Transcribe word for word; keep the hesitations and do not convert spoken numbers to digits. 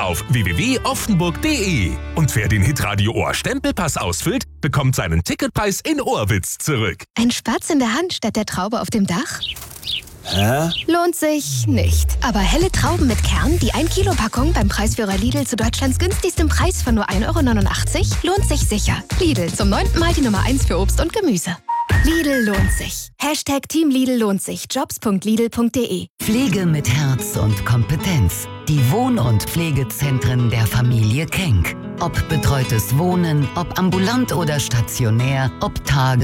auf w w w punkt offenburg punkt d e. Und wer den Hitradio Ohr Stempelpass ausfüllt, bekommt seinen Ticketpreis in Ohrwitz zurück. Ein Spatz in der Hand statt der Traube auf dem Dach? Hä? Lohnt sich nicht. Aber helle Trauben mit Kern, die ein Kilo Packung beim Preisführer Lidl zu Deutschlands günstigstem Preis von nur ein Euro neunundachtzig, lohnt sich sicher. Lidl, zum neunten Mal die Nummer eins für Obst und Gemüse. Lidl lohnt sich. Hashtag Team Lidl lohnt sich. jobs punkt lidl punkt de. Pflege mit Herz und Kompetenz. Die Wohn- und Pflegezentren der Familie Kenck. Ob betreutes Wohnen, ob ambulant oder stationär, ob Tage-